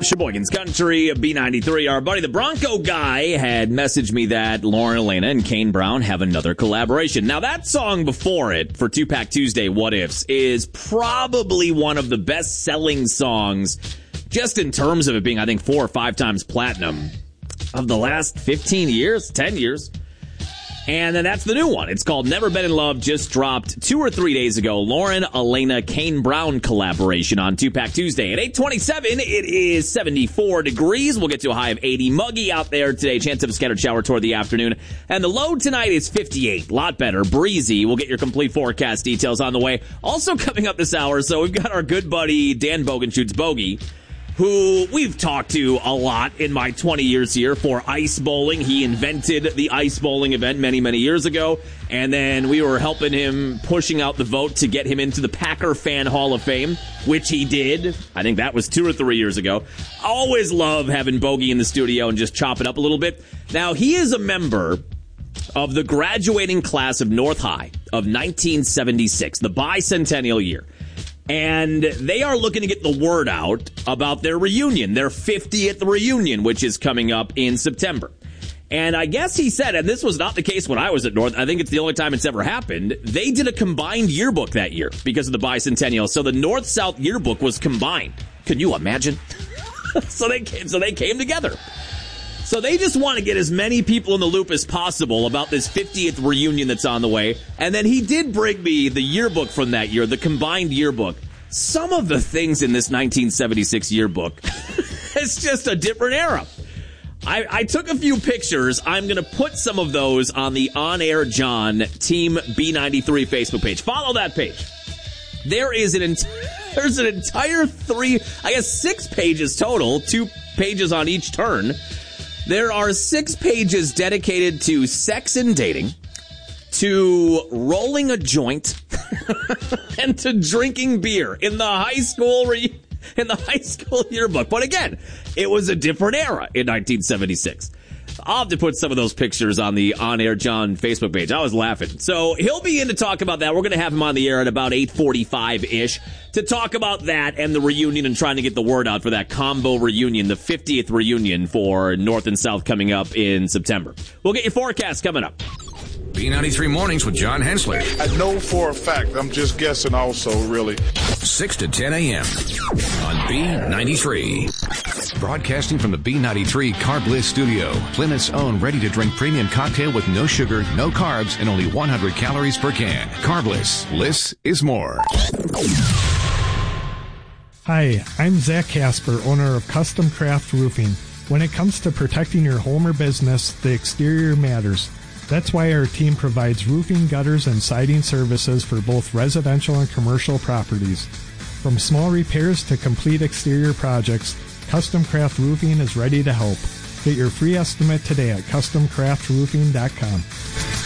Sheboygan's Country, B93. Our buddy, the Bronco guy, had messaged me that Lauren Alaina and Kane Brown have another collaboration. Now, that song before it, for Two-Pack Tuesday, What Ifs, is probably one of the best-selling songs, just in terms of it being, I think, 4 or 5 times platinum, of the last 15 years, 10 years. And then that's the new one. It's called Never Been in Love, just dropped 2 or 3 days ago. Lauren Alaina, Kane Brown collaboration on Two-Pack Tuesday. At 8:27, it is 74 degrees. We'll get to a high of 80. Muggy out there today. Chance of a scattered shower toward the afternoon. And the low tonight is 58. A lot better. Breezy. We'll get your complete forecast details on the way. Also coming up this hour, so we've got our good buddy Dan Bogenschutz Bogey, who we've talked to a lot in my 20 years here for ice bowling. He invented the ice bowling event many, many years ago, and then we were helping him, pushing out the vote to get him into the Packer Fan Hall of Fame, which he did. I think that was 2 or 3 years ago. I always love having Bogey in the studio and just chop it up a little bit. Now, he is a member of the graduating class of North High of 1976, the bicentennial year. And they are looking to get the word out about their reunion, their 50th reunion, which is coming up in September. And I guess he said, and this was not the case when I was at North, I think it's the only time it's ever happened, they did a combined yearbook that year because of the bicentennial. So the North-South yearbook was combined. Can you imagine? So they came together. So they just want to get as many people in the loop as possible about this 50th reunion that's on the way. And then he did bring me the yearbook from that year, the combined yearbook. Some of the things in this 1976 yearbook, it's just a different era. I took a few pictures. I'm going to put some of those on the On Air John Team B93 Facebook page. Follow that page. There's an entire 6 pages total, 2 pages on each turn. There are 6 pages dedicated to sex and dating, to rolling a joint, and to drinking beer in the high school yearbook. But again, it was a different era in 1976. I'll have to put some of those pictures on the On Air John Facebook page. I was laughing. So he'll be in to talk about that. We're going to have him on the air at about 8:45-ish to talk about that and the reunion and trying to get the word out for that combo reunion, the 50th reunion for North and South coming up in September. We'll get your forecast coming up. B93 Mornings with John Hensler. I know for a fact. I'm just guessing also, really. 6 to 10 a.m. on B93. Broadcasting from the B93 Carb Bliss studio. Plymouth's own ready-to-drink premium cocktail with no sugar, no carbs, and only 100 calories per can. Carb Bliss. Bliss is more. Hi, I'm Zach Casper, owner of Custom Craft Roofing. When it comes to protecting your home or business, the exterior matters. That's why our team provides roofing, gutters, and siding services for both residential and commercial properties. From small repairs to complete exterior projects, Custom Craft Roofing is ready to help. Get your free estimate today at CustomCraftRoofing.com.